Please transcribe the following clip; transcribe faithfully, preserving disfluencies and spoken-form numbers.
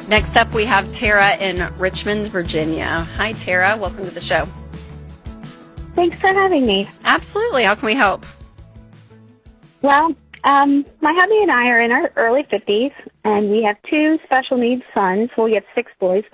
Next up, we have Tara in Richmond, Virginia. Hi, Tara. Welcome to the show. Thanks for having me. Absolutely. How can we help? Well, um, my hubby and I are in our early fifties, and we have two special needs sons. Well, we have six boys.